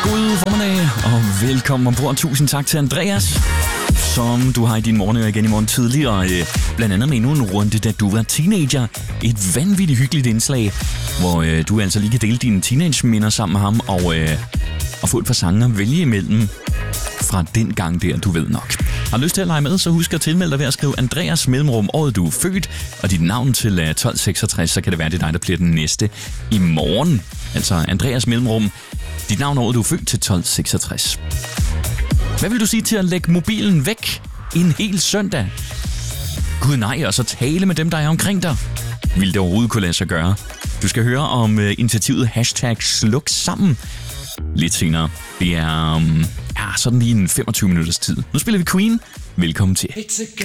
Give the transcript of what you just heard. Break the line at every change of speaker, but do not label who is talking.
God formiddag, og velkommen ombord. Tusind tak til Andreas, som du har i din morgen igen i morgen tidligere. Blandt andet med endnu en runde, da du var teenager. Et vanvittigt hyggeligt indslag, hvor du altså lige kan dele dine teenage-minder sammen med ham, og få et par sange at vælge imellem fra den gang der, du ved nok. Har du lyst til at lege med, så husk at tilmelde dig ved at skrive Andreas mellemrum året du er født, og dit navn til 1266, så kan det være, det er dig, der bliver den næste i morgen. Altså Andreas mellemrum, dit navn året du er født til 1266. Hvad vil du sige til at lægge mobilen væk en hel søndag? Gud nej, og så tale med dem, der er omkring dig. Vil det overhovedet kunne lade sig gøre? Du skal høre om initiativet #sluk sammen lidt senere. Det er sådan lige en 25 minutters tid. Nu spiller vi Queen. Velkommen til.